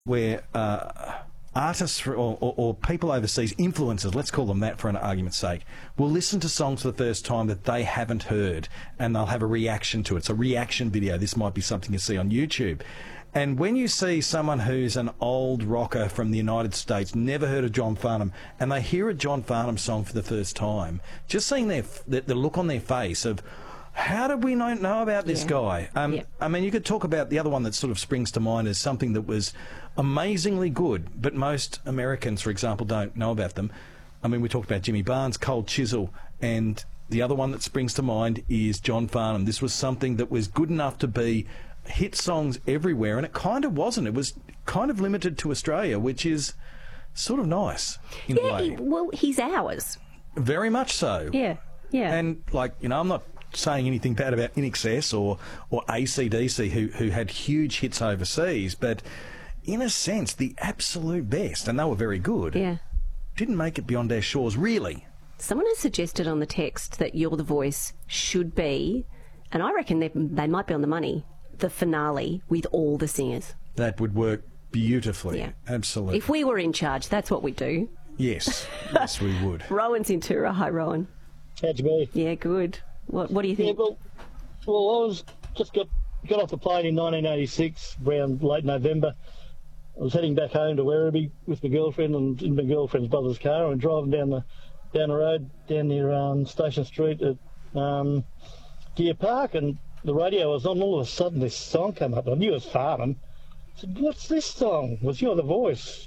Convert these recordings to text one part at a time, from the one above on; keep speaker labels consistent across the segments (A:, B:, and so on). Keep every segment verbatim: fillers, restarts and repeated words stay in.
A: where uh, artists or, or, or people overseas, influencers, let's call them that for an argument's sake, will listen to songs for the first time that they haven't heard, and they'll have a reaction to it. It's a reaction video. This might be something you see on YouTube. And when you see someone who's an old rocker from the United States, never heard of John Farnham, and they hear a John Farnham song for the first time, just seeing their, the, the look on their face of, how did we not know about this yeah. guy? Um, yeah. I mean, you could talk about the other one that sort of springs to mind as something that was amazingly good, but most Americans, for example, don't know about them. I mean, we talked about Jimmy Barnes, Cold Chisel, and the other one that springs to mind is John Farnham. This was something that was good enough to be hit songs everywhere, and it kind of wasn't. It was kind of limited to Australia, which is sort of nice in
B: yeah,
A: a way.
B: He, well, he's ours.
A: Very much so.
B: Yeah, yeah.
A: And, like, you know, I'm not saying anything bad about I N X S or, or A C D C, who, who had huge hits overseas, but in a sense, the absolute best, and they were very good,
B: yeah.
A: didn't make it beyond our shores, really.
B: Someone has suggested on the text that You're the Voice should be, and I reckon they, they might be on the money, the finale with all the singers.
A: That would work beautifully.
B: Yeah.
A: Absolutely.
B: If we were in charge, that's what we'd do.
A: Yes. Yes, we would.
B: Rowan's in Tura. Hi, Rowan.
C: How'd you be?
B: Yeah, good. What What do you think?
C: Yeah, well, well, I was just got got off the plane in nineteen eighty-six, around late November. I was heading back home to Werribee with my girlfriend and in my girlfriend's brother's car, and driving down the down the road down near um, Station Street at um, Deer Park, and the radio was on. All of a sudden, this song came up. I knew it was Farnham. I said, "What's this song?" It was You're the Voice.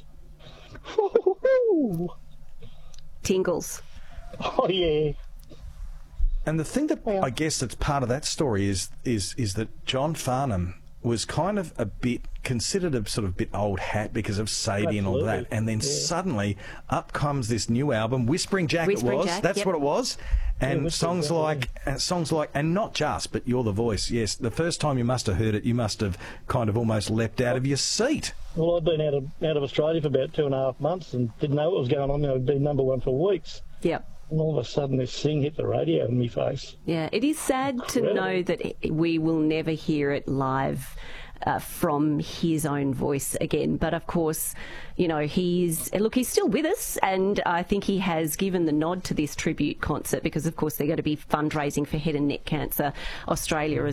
B: Tingles.
C: Oh yeah.
A: And the thing that
C: yeah.
A: I guess that's part of that story is is is that John Farnham was kind of a bit considered a sort of bit old hat because of Sadie Absolutely. And all that, and then yeah. suddenly up comes this new album, Whispering Jack.
B: Whispering
A: it was
B: Jack,
A: that's
B: yep.
A: what it was, and
C: yeah,
A: songs
C: Jack,
A: like
C: yeah.
A: uh, songs like, and not just, but You're the Voice. Yes, the first time you must have heard it, you must have kind of almost leapt out of your seat.
C: Well, I'd been out of out of Australia for about two and a half months and didn't know what was going on. I'd been number one for weeks.
B: Yep.
C: And all of a sudden, this thing hit the radio in my face.
B: Yeah, it is sad
C: Incredible.
B: to know that we will never hear it live uh, from his own voice again. But of course, you know, he's look, he's still with us, and I think he has given the nod to this tribute concert because, of course, they're going to be fundraising for Head and Neck Cancer Australia as